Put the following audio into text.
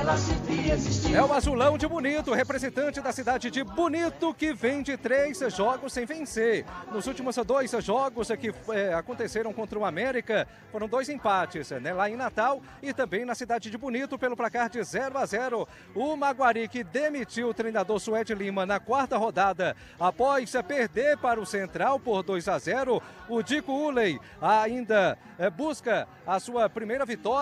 É o Azulão de Bonito, representante da cidade de Bonito, que vem de 3 jogos sem vencer. Nos últimos 2 jogos que aconteceram contra o América, foram 2 empates, né, lá em Natal e também na cidade de Bonito, pelo placar de 0-0. O Maguari, que demitiu o treinador Suede Lima na 4ª rodada, após perder para o Central por 2-0. O Dico Uley ainda busca a sua primeira vitória.